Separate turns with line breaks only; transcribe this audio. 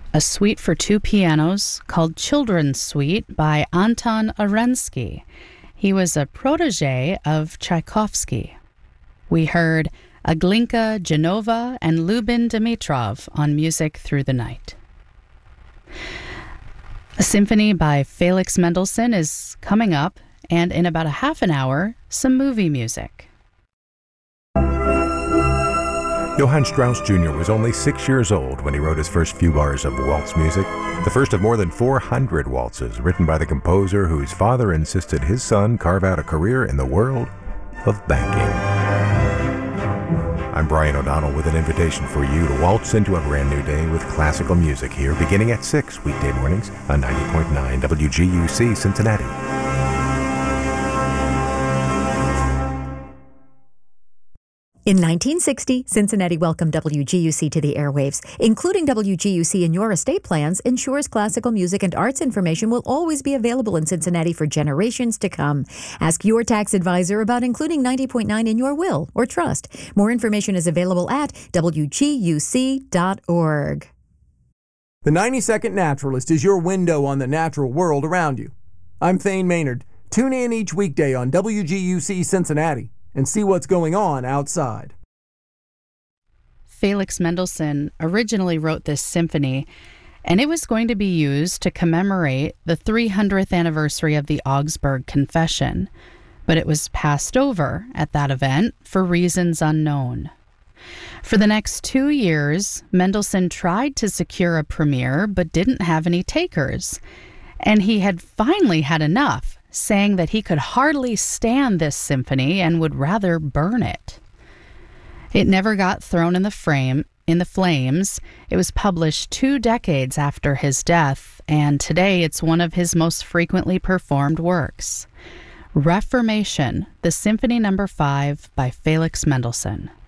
a suite for two pianos called Children's Suite by Anton Arensky. He was a protege of Tchaikovsky. We heard Aglinka Genova and Lubin Dimitrov on Music Through the Night. A symphony by Felix Mendelssohn is coming up, and in about a half an hour, some movie music.
Johann Strauss Jr. was only 6 years old when he wrote his first few bars of waltz music, the first of more than 400 waltzes written by the composer whose father insisted his son carve out a career in the world of banking. I'm Brian O'Donnell with an invitation for you to waltz into a brand new day with classical music here, beginning at 6 weekday mornings on 90.9 WGUC Cincinnati.
In 1960, Cincinnati welcomed WGUC to the airwaves. Including WGUC in your estate plans ensures classical music and arts information will always be available in Cincinnati for generations to come. Ask your tax advisor about including 90.9 in your will or trust. More information is available at WGUC.org.
The 90-Second Naturalist is your window on the natural world around you. I'm Thane Maynard. Tune in each weekday on WGUC Cincinnati and see what's going on outside.
Felix Mendelssohn originally wrote this symphony, and it was going to be used to commemorate the 300th anniversary of the Augsburg Confession, but it was passed over at that event for reasons unknown. For the next 2 years, Mendelssohn tried to secure a premiere but didn't have any takers, and he had finally had enough, saying that he could hardly stand this symphony and would rather burn it. It never got thrown in the flames. It was published 2 decades after his death, and today it's one of his most frequently performed works. Reformation, the Symphony No. 5 by Felix Mendelssohn.